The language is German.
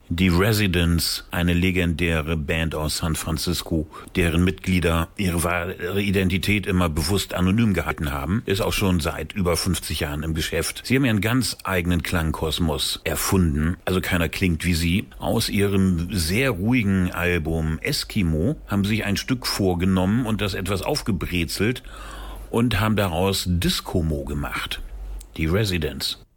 Die Residents, eine legendäre Band aus San Francisco, deren Mitglieder ihre wahre Identität immer bewusst anonym gehalten haben, ist auch schon seit über 50 Jahren im Geschäft. Sie haben ihren ganz eigenen Klangkosmos erfunden, also keiner klingt wie sie. Aus ihrem sehr ruhigen Album Eskimo haben sie sich ein Stück vorgenommen und das etwas aufgebrezelt und haben daraus Discomo gemacht. Die Residents.